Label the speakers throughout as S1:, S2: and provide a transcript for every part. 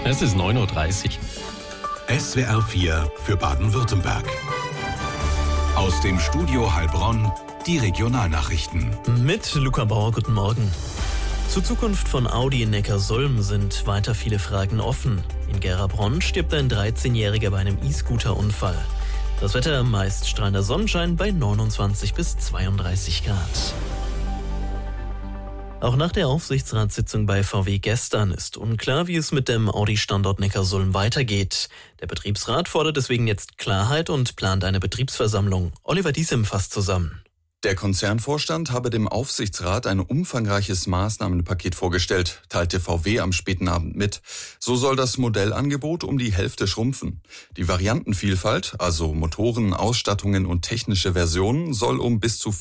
S1: Es ist 9.30 Uhr.
S2: SWR 4 für Baden-Württemberg. Aus dem Studio Heilbronn die Regionalnachrichten.
S3: Mit Luca Bauer, guten Morgen. Zur Zukunft von Audi in Neckarsulm sind weiter viele Fragen offen. In Gerabronn stirbt ein 13-Jähriger bei einem E-Scooter-Unfall. Das Wetter meist strahlender Sonnenschein bei 29 bis 32 Grad. Auch nach der Aufsichtsratssitzung bei VW gestern ist unklar, wie es mit dem Audi-Standort Neckarsulm weitergeht. Der Betriebsrat fordert deswegen jetzt Klarheit und plant eine Betriebsversammlung. Oliver Diesem fasst zusammen.
S4: Der Konzernvorstand habe dem Aufsichtsrat ein umfangreiches Maßnahmenpaket vorgestellt, teilte VW am späten Abend mit. So soll das Modellangebot um die Hälfte schrumpfen. Die Variantenvielfalt, also Motoren, Ausstattungen und technische Versionen, soll um bis zu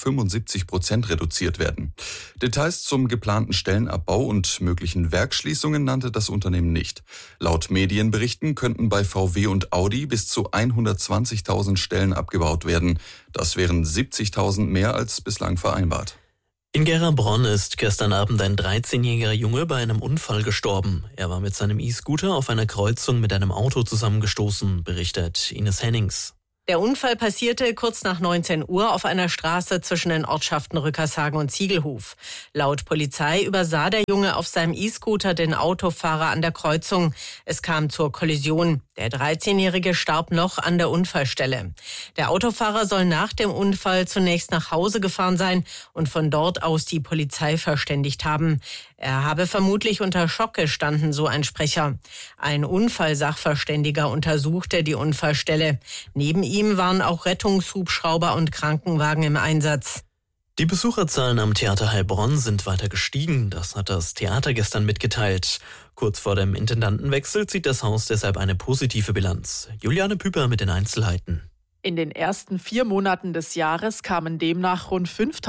S4: 75% reduziert werden. Details zum geplanten Stellenabbau und möglichen Werksschließungen nannte das Unternehmen nicht. Laut Medienberichten könnten bei VW und Audi bis zu 120.000 Stellen abgebaut werden. Das wären 70.000 mehr als bislang vereinbart.
S3: In Gerabronn ist gestern Abend ein 13-jähriger Junge bei einem Unfall gestorben. Er war mit seinem E-Scooter auf einer Kreuzung mit einem Auto zusammengestoßen, berichtet Ines Hennings.
S5: Der Unfall passierte kurz nach 19 Uhr auf einer Straße zwischen den Ortschaften Rückershagen und Ziegelhof. Laut Polizei übersah der Junge auf seinem E-Scooter den Autofahrer an der Kreuzung. Es kam zur Kollision. Der 13-Jährige starb noch an der Unfallstelle. Der Autofahrer soll nach dem Unfall zunächst nach Hause gefahren sein und von dort aus die Polizei verständigt haben. Er habe vermutlich unter Schock gestanden, so ein Sprecher. Ein Unfallsachverständiger untersuchte die Unfallstelle. Neben ihm waren auch Rettungshubschrauber und Krankenwagen im Einsatz.
S3: Die Besucherzahlen am Theater Heilbronn sind weiter gestiegen. Das hat das Theater gestern mitgeteilt. Kurz vor dem Intendantenwechsel zieht das Haus deshalb eine positive Bilanz. Juliane Püper mit den Einzelheiten.
S6: In den ersten 4 Monaten des Jahres kamen demnach rund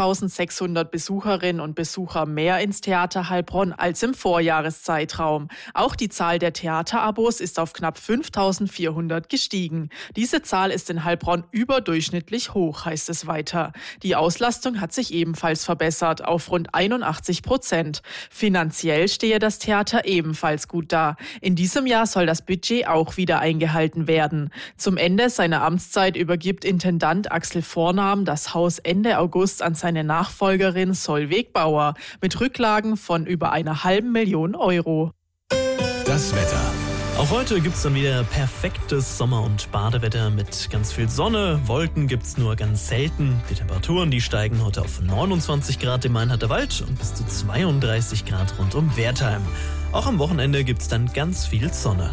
S6: 5.600 Besucherinnen und Besucher mehr ins Theater Heilbronn als im Vorjahreszeitraum. Auch die Zahl der Theaterabos ist auf knapp 5.400 gestiegen. Diese Zahl ist in Heilbronn überdurchschnittlich hoch, heißt es weiter. Die Auslastung hat sich ebenfalls verbessert auf rund 81%. Finanziell stehe das Theater ebenfalls gut da. In diesem Jahr soll das Budget auch wieder eingehalten werden. Zum Ende seiner Amtszeit übergibt Intendant Axel Vornam das Haus Ende August an seine Nachfolgerin Solveig Bauer mit Rücklagen von über 500.000 Euro.
S2: Das Wetter.
S3: Auch heute gibt's dann wieder perfektes Sommer- und Badewetter mit ganz viel Sonne. Wolken gibt's nur ganz selten. Die Temperaturen, die steigen heute auf 29 Grad im Mainharder Wald und bis zu 32 Grad rund um Wertheim. Auch am Wochenende gibt's dann ganz viel Sonne.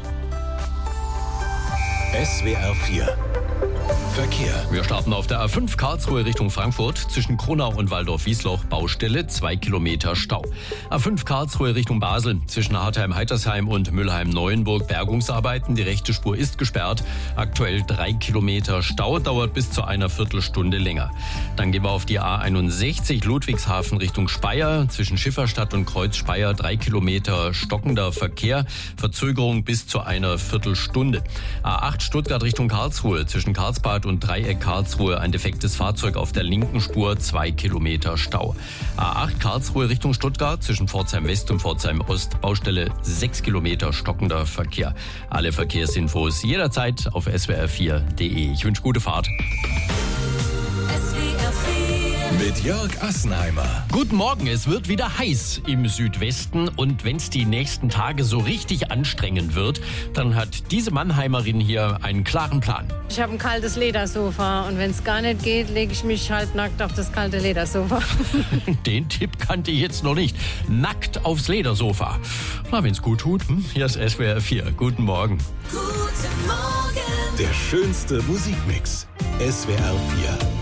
S2: SWR 4 Verkehr.
S1: Wir starten auf der A5 Karlsruhe Richtung Frankfurt. Zwischen Kronau und Waldorf-Wiesloch Baustelle, 2 Kilometer Stau. A5 Karlsruhe Richtung Basel. Zwischen Hartheim-Heitersheim und Mülheim-Neuenburg Bergungsarbeiten. Die rechte Spur ist gesperrt. Aktuell 3 Kilometer Stau, dauert bis zu einer Viertelstunde länger. Dann gehen wir auf die A61 Ludwigshafen Richtung Speyer. Zwischen Schifferstadt und Kreuz Speyer 3 Kilometer stockender Verkehr. Verzögerung bis zu einer Viertelstunde. A8 Stuttgart Richtung Karlsruhe. Zwischen Karlsbad und Dreieck Karlsruhe ein defektes Fahrzeug auf der linken Spur, 2 Kilometer Stau. A8 Karlsruhe Richtung Stuttgart zwischen Pforzheim West und Pforzheim Ost Baustelle 6 Kilometer stockender Verkehr. Alle Verkehrsinfos jederzeit auf swr4.de. Ich wünsche gute Fahrt.
S2: Mit Jörg Assenheimer.
S1: Guten Morgen, es wird wieder heiß im Südwesten und wenn es die nächsten Tage so richtig anstrengend wird, dann hat diese Mannheimerin hier einen klaren Plan.
S7: Ich habe ein kaltes Ledersofa und wenn es gar nicht geht, lege ich mich halbnackt auf das kalte Ledersofa.
S1: Den Tipp kannte ich jetzt noch nicht. Nackt aufs Ledersofa. Na, wenn's gut tut, hier ist SWR 4. Guten Morgen.
S2: Guten Morgen. Der schönste Musikmix. SWR 4.